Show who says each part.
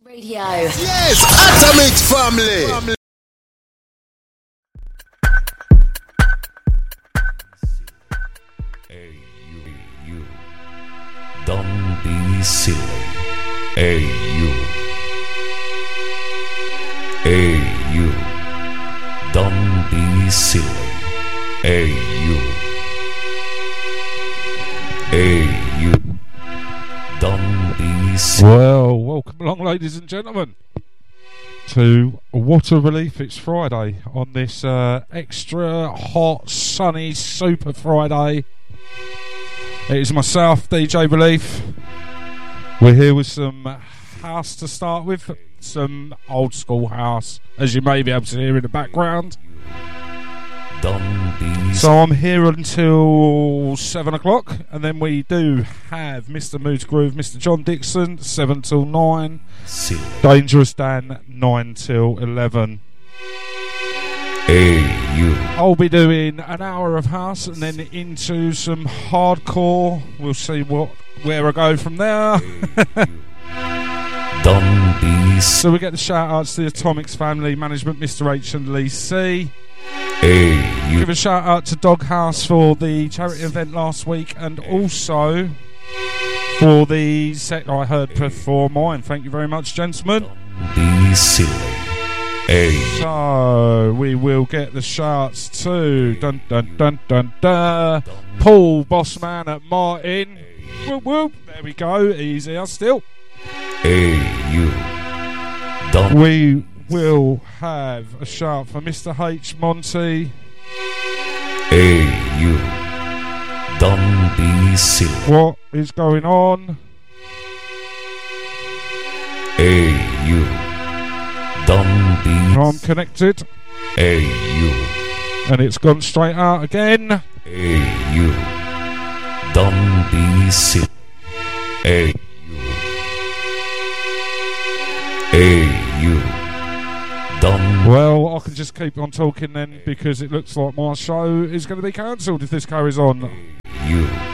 Speaker 1: Radio.
Speaker 2: Yes, Atomic Family.
Speaker 3: Hey, you. Don't be silly. Hey, you. Hey, you. Don't be silly. Hey, you. Hey, you. Don't be silly.
Speaker 4: Well, welcome along, ladies and gentlemen, to Water Relief. It's Friday on this extra hot, sunny, super Friday. It is myself, DJ Relief. We're here with some house to start with, some old school house, as you may be able to hear in the background.
Speaker 3: Don't be
Speaker 4: So I'm here until 7 o'clock, and then we do have Mr. Mood Groove, Mr. John Dixon, 7 till 9.
Speaker 3: silly.
Speaker 4: Dangerous Dan, 9 till 11.
Speaker 3: Hey, you.
Speaker 4: I'll be doing an hour of house and then into some hardcore. We'll see where I go from there.
Speaker 3: Don't be silly.
Speaker 4: So we get the shout outs to the Atomics family, management, Mr. H and Lee C.
Speaker 3: Hey, you.
Speaker 4: Give a shout out to Doghouse for the charity event last week, and also for the set I heard before mine. Thank you very much, gentlemen.
Speaker 3: Don't be silly. Hey,
Speaker 4: So we will get the shouts to dun dun dun dun dun Paul Bossman at Martin. Whoop whoop. There we go. He's here still.
Speaker 3: hey, you. Don't.
Speaker 4: We will have a shout for Mr. H Monty.
Speaker 3: Hey, you. Don't be silly.
Speaker 4: What is going on?
Speaker 3: Hey, you. Don't be.
Speaker 4: I'm connected,
Speaker 3: Hey, you.
Speaker 4: and it's gone straight out again.
Speaker 3: Hey, you. Don't be silly. Hey, you. Hey, you. Don't.
Speaker 4: Well, I can just keep on talking then, because it looks like my show is going to be cancelled if this carries on.
Speaker 3: You.